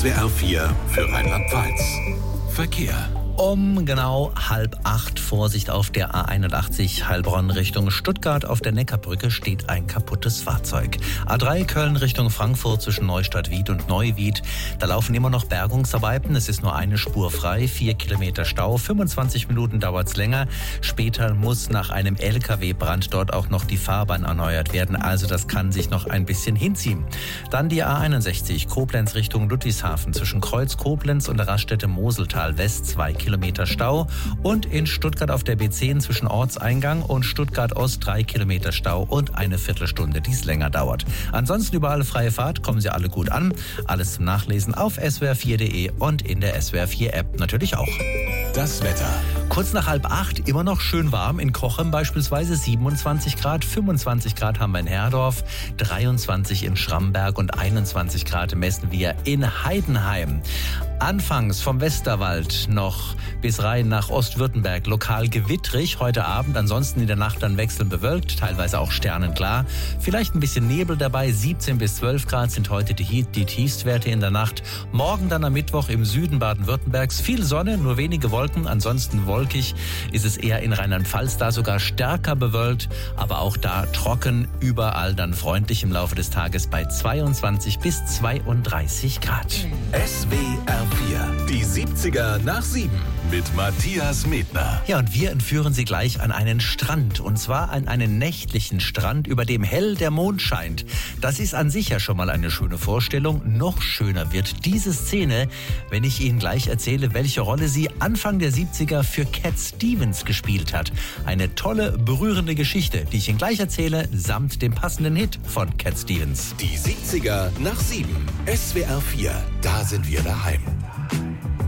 SWR 4 für Rheinland-Pfalz. Verkehr. Um genau 7:30 Vorsicht auf der A81 Heilbronn Richtung Stuttgart. Auf der Neckarbrücke steht ein kaputtes Fahrzeug. A3 Köln Richtung Frankfurt zwischen Neustadt-Wied und Neuwied. Da laufen immer noch Bergungsarbeiten. Es ist nur eine Spur frei, 4 Kilometer Stau. 25 Minuten dauert es länger. Später muss nach einem LKW-Brand dort auch noch die Fahrbahn erneuert werden. Also das kann sich noch ein bisschen hinziehen. Dann die A61 Koblenz Richtung Ludwigshafen zwischen Kreuz Koblenz und der Raststätte Moseltal West 2 Kilometer Stau und in Stuttgart auf der B10 zwischen Ortseingang und Stuttgart Ost 3 Kilometer Stau und eine Viertelstunde, die es länger dauert. Ansonsten überall freie Fahrt, kommen Sie alle gut an. Alles zum Nachlesen auf swr4.de und in der SWR4-App natürlich auch. Das Wetter. Kurz nach 7:30 immer noch schön warm. In Cochem beispielsweise 27 Grad, 25 Grad haben wir in Herdorf, 23 in Schramberg und 21 Grad messen wir in Heidenheim. Anfangs vom Westerwald noch bis rein nach Ostwürttemberg lokal gewittrig heute Abend, ansonsten in der Nacht dann wechselnd bewölkt, teilweise auch sternenklar. Vielleicht ein bisschen Nebel dabei, 17 bis 12 Grad sind heute die Tiefstwerte in der Nacht. Morgen dann am Mittwoch im Süden Baden-Württembergs viel Sonne, nur wenige Wolken, ansonsten wolkig ist es eher in Rheinland-Pfalz, da sogar stärker bewölkt, aber auch da trocken, überall dann freundlich im Laufe des Tages bei 22 bis 32 Grad. SWR 4, die 70er nach 7 mit Matthias Medner. Ja, und wir entführen Sie gleich an einen Strand, und zwar an einen nächtlichen Strand, über dem hell der Mond scheint. Das ist an sich ja schon mal eine schöne Vorstellung. Noch schöner wird diese Szene, wenn ich Ihnen gleich erzähle, welche Rolle sie Anfang der 70er für Cat Stevens gespielt hat. Eine tolle, berührende Geschichte, die ich Ihnen gleich erzähle, samt dem passenden Hit von Cat Stevens. Die 70er nach 7. SWR 4, da sind wir daheim.